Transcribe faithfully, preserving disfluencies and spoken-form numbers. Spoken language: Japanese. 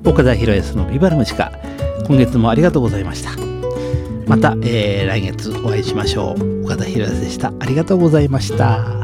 岡田博康のビバラムシカ、今月もありがとうございました。また、えー、来月お会いしましょう。岡田博康でした。ありがとうございました。